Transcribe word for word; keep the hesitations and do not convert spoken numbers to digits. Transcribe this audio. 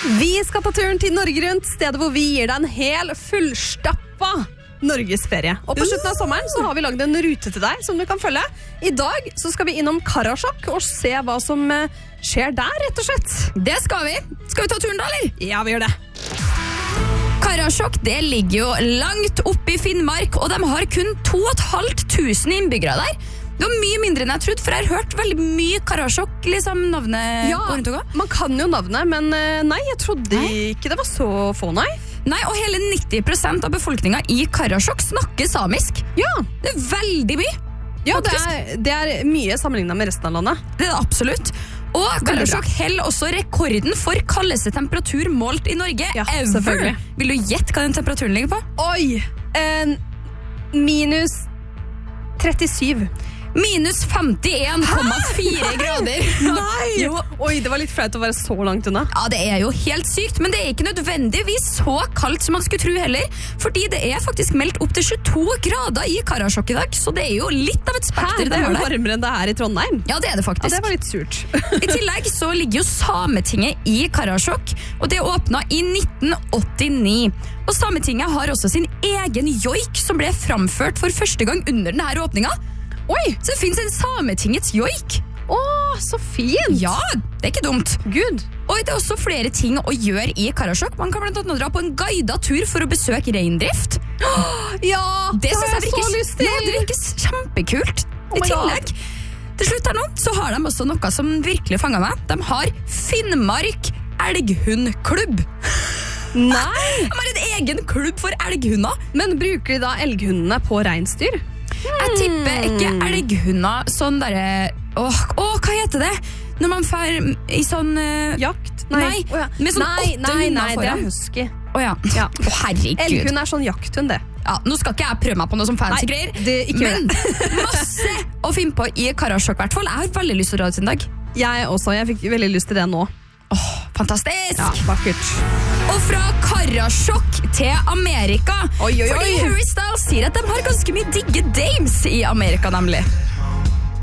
Vi skal ta turen til Norge Rundt, stedet hvor vi gir deg en hel fullstappa Norgesferie. Og på slutten av sommeren så har vi laget en rute til deg som du kan følge. I dag så skal vi innom Karasjok og se hva som skjer der, rett og slett. Det skal vi. Skal vi ta turen da, eller? Ja, vi gjør det. Karasjok, det ligger jo langt oppe i Finnmark, og de har kun to og et halvt tusen innbyggere der. Det var mye mindre enn jeg trodde, for jeg har hørt veldig mye Karasjok, liksom navnet ja, går rundt og går. Man kan jo navnet, men nei, jeg trodde nei. ikke det var så få, nei. Nei, og hele nitti prosent av befolkningen i Karasjok snakker samisk. Ja. Det er veldig mye. Ja, det er, det er mye sammenlignet med resten av landet. Det er det absolutt. Og Karasjok holder også rekorden for kaldeste temperatur målt i Norge ja, ever. Vil du gjette hva den temperaturen ligger på? Oi, en minus trettisju. Minus femtien komma fire grader. Nei! Jo. Oi, det var litt flaut å være så langt unna. Ja, det er jo helt sykt, men det er ikke nødvendigvis så kaldt som man skulle tro heller, fordi det er faktisk meldt opp til tjueto grader i Karasjok i dag, så det er jo litt av et spekter. Hæ, det er jo varmere enn det her i Trondheim. Ja, det er det faktisk. Ja, det var litt surt. I tillegg så ligger jo Sametinget i Karasjok, og det åpnet i nitten åttini. Og Sametinget har også sin egen joik som ble framført for første gang under denne åpningen. Oi, så det finnes en Sametingets joik. Åh, så fint. Ja, det er ikke dumt. Gud. Og det er også flere ting å gjøre i Karasjok. Man kan blant annet dra på en guidet tur for å besøke reindrift. Ja, det synes jeg virker, så lyst til. Ja, det virker kjempekult. Oh I tillegg, til slutt her nå, så har de også noe som virkelig fanget meg. De har Finnmark Elghundklubb. Nei. De har en egen klubb for elghunder. Men bruker de da elghundene på reinsdyr? Jeg tipper ikke elghunder sånn derre åh, åh, hva heter det? Når man fer i sånn uh, jakt? Nei, nei oh, ja. med sånn nei, åtte nei, hunder nei, foran. Det er husky. Åh ja, ja. Å, herregud. Elghund er sånn jakthund, det. Ja, nå skal ikke jeg prøve meg på noe som fancy greier, men masse å finne på i Karasjok i hvert fall. Jeg har veldig lyst til å dra ut en dag. Jeg også, jeg fikk veldig lyst til det nå. Åh, fantastisk! Ja, vakkert. Og fra Karasjok til Amerika. Oi, oi, oi. Fordi Harry Styles sier at de har ganske mye digge dames i Amerika, nemlig.